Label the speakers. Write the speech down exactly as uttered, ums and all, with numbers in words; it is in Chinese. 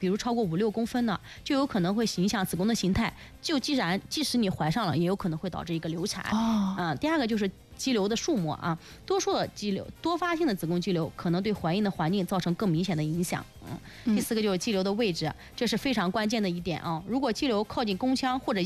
Speaker 1: 比如超过五六公分呢，就有可能会影响子宫的形态。就既然即使你怀上了，也有可能会导致一个流产。
Speaker 2: 哦，
Speaker 1: 嗯，第二个就是肌瘤的数目啊，多数的肌瘤，多发性的子宫肌瘤可能对怀孕的环境造成更明显的影响。嗯，第四个就是肌瘤的位置，这是非常关键的一点啊。如果肌瘤靠近宫腔或者